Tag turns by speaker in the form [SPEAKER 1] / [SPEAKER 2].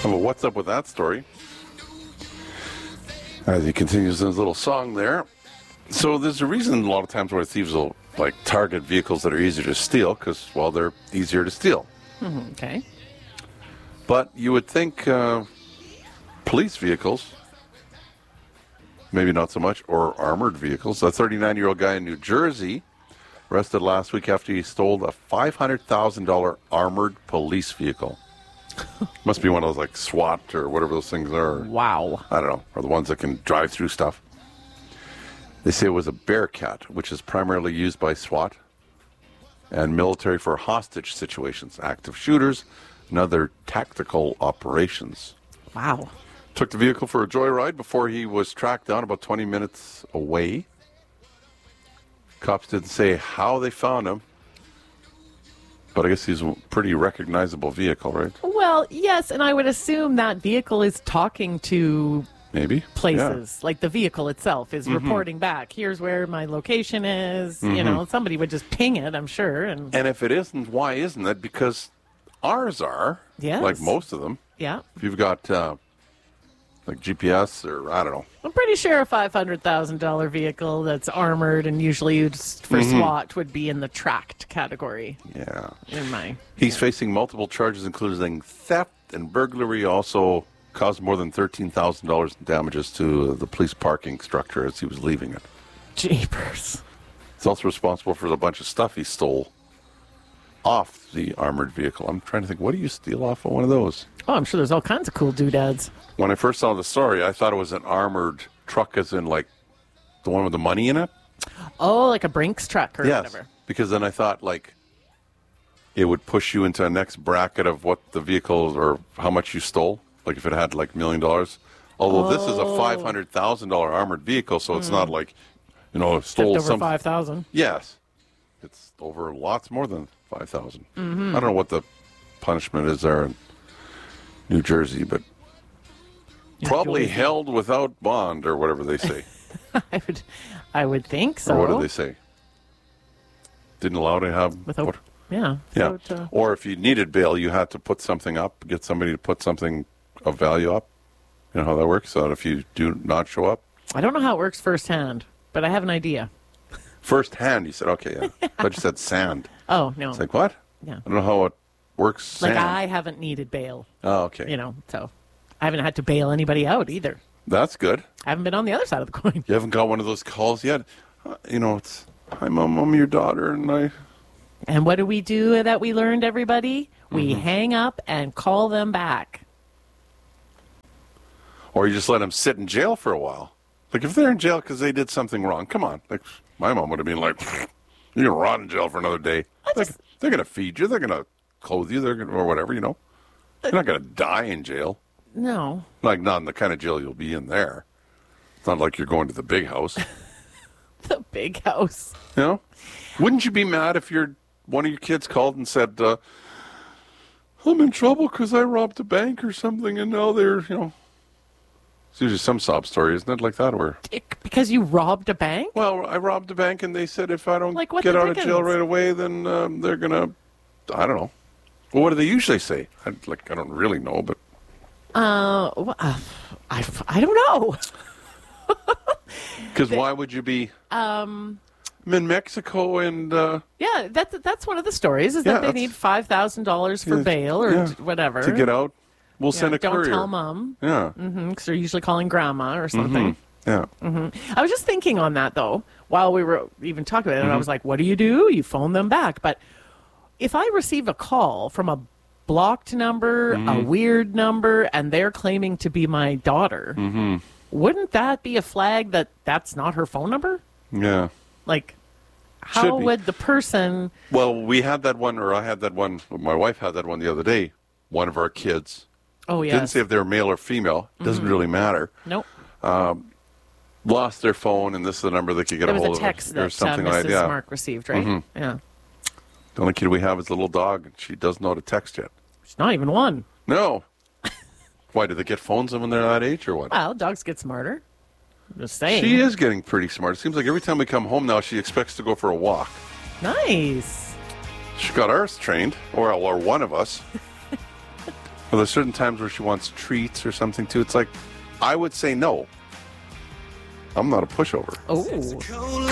[SPEAKER 1] Well, what's up with that story? As he continues his little song there. So there's a reason a lot of times why thieves will target vehicles that are easier to steal because, well, they're easier to steal.
[SPEAKER 2] Okay.
[SPEAKER 1] But you would think police vehicles, maybe not so much, or armored vehicles. A 39-year-old guy in New Jersey arrested last week after he stole a $500,000 armored police vehicle. Must be one of those SWAT or whatever those things are.
[SPEAKER 2] Wow.
[SPEAKER 1] I don't know. Or the ones that can drive through stuff. They say it was a Bearcat, which is primarily used by SWAT and military for hostage situations, active shooters, and other tactical operations.
[SPEAKER 2] Wow.
[SPEAKER 1] Took the vehicle for a joyride before he was tracked down about 20 minutes away. Cops didn't say how they found him, but I guess he's a pretty recognizable vehicle, right?
[SPEAKER 2] Well, yes, and I would assume that vehicle is talking to
[SPEAKER 1] Maybe.
[SPEAKER 2] places. Like the vehicle itself is reporting back. Here's where my location is. You know, somebody would just ping it, I'm sure. And
[SPEAKER 1] if it isn't, why isn't it? Because ours are, like most of them.
[SPEAKER 2] Yeah.
[SPEAKER 1] If you've got GPS or I don't know.
[SPEAKER 2] I'm pretty sure a $500,000 vehicle that's armored and usually used for SWAT would be in the tracked category.
[SPEAKER 1] Yeah.
[SPEAKER 2] He's
[SPEAKER 1] facing multiple charges, including theft and burglary. Also caused more than $13,000 in damages to the police parking structure as he was leaving it.
[SPEAKER 2] Jeepers.
[SPEAKER 1] He's also responsible for a bunch of stuff he stole off the armored vehicle. I'm trying to think, what do you steal off of one of those?
[SPEAKER 2] Oh, I'm sure there's all kinds of cool doodads.
[SPEAKER 1] When I first saw the story, I thought it was an armored truck, as in the one with the money in it.
[SPEAKER 2] Oh, like a Brinks truck or whatever.
[SPEAKER 1] Because then I thought it would push you into the next bracket of what the vehicle or how much you stole. Like if it had $1 million. Although this is a $500,000 armored vehicle, so it's not stole
[SPEAKER 2] over 5,000.
[SPEAKER 1] Yes, it's over lots more than 5,000. I don't know what the punishment is there in New Jersey, but probably held without bond or whatever they say.
[SPEAKER 2] I would think so.
[SPEAKER 1] Or what do they say? Didn't allow to have
[SPEAKER 2] without. Yeah.
[SPEAKER 1] Yeah. Or if you needed bail, you had to put something up, get somebody to put something of value up. You know how that works? So that if you do not show up?
[SPEAKER 2] I don't know how it works firsthand, but I have an idea.
[SPEAKER 1] First hand, you said, okay, yeah. I thought you said sand.
[SPEAKER 2] Oh, no.
[SPEAKER 1] It's like, what?
[SPEAKER 2] Yeah.
[SPEAKER 1] I don't know how it works. Sand.
[SPEAKER 2] I haven't needed bail.
[SPEAKER 1] Oh, okay.
[SPEAKER 2] So I haven't had to bail anybody out either.
[SPEAKER 1] That's good.
[SPEAKER 2] I haven't been on the other side of the coin.
[SPEAKER 1] You haven't got one of those calls yet? It's, hi, Mom, I'm your daughter, and I...
[SPEAKER 2] And what do we do that we learned, everybody? We hang up and call them back.
[SPEAKER 1] Or you just let them sit in jail for a while. If they're in jail because they did something wrong, come on. My mom would have been like, you're going to rot in jail for another day. They're going to feed you. They're going to clothe you. Or whatever, You're not going to die in jail.
[SPEAKER 2] No.
[SPEAKER 1] Not in the kind of jail you'll be in there. It's not like you're going to the big house.
[SPEAKER 2] The big house.
[SPEAKER 1] Wouldn't you be mad if one of your kids called and said, I'm in trouble because I robbed a bank or something, and now they're, It's usually some sob story, isn't it, like that? Or
[SPEAKER 2] because you robbed a bank?
[SPEAKER 1] Well, I robbed a bank, and they said if I don't
[SPEAKER 2] get
[SPEAKER 1] out of jail right away, then they're going to, I don't know. Well, what do they usually say? I don't really know, but...
[SPEAKER 2] I don't know.
[SPEAKER 1] Because why would you be... I'm in Mexico, and...
[SPEAKER 2] Yeah, that's one of the stories, is that they need $5,000 for bail or whatever.
[SPEAKER 1] To get out. We'll send a courier.
[SPEAKER 2] Don't tell Mom.
[SPEAKER 1] Yeah.
[SPEAKER 2] Because they're usually calling Grandma or something.
[SPEAKER 1] Yeah.
[SPEAKER 2] I was just thinking on that, though, while we were even talking about it, and I was like, what do? You phone them back. But if I receive a call from a blocked number, a weird number, and they're claiming to be my daughter, wouldn't that be a flag that that's not her phone number?
[SPEAKER 1] Yeah.
[SPEAKER 2] How would the person...
[SPEAKER 1] Well, we had that one, or I had that one, my wife had that one the other day. One of our kids.
[SPEAKER 2] Oh, yes.
[SPEAKER 1] Didn't say if they were male or female. Doesn't really matter.
[SPEAKER 2] Nope.
[SPEAKER 1] Lost their phone, and this is the number they could get a hold of.
[SPEAKER 2] It was a text that
[SPEAKER 1] something
[SPEAKER 2] Mrs. Mark received, right? Yeah.
[SPEAKER 1] The only kid we have is a little dog, and she doesn't know how to text yet.
[SPEAKER 2] She's not even one.
[SPEAKER 1] No. Why, do they get phones when they're that age, or what?
[SPEAKER 2] Well, dogs get smarter. I'm just saying.
[SPEAKER 1] She is getting pretty smart. It seems like every time we come home now, she expects to go for a walk.
[SPEAKER 2] Nice.
[SPEAKER 1] She got ours trained, or one of us. Well, there's certain times where she wants treats or something too. It's like, I would say no. I'm not a pushover.
[SPEAKER 2] Oh.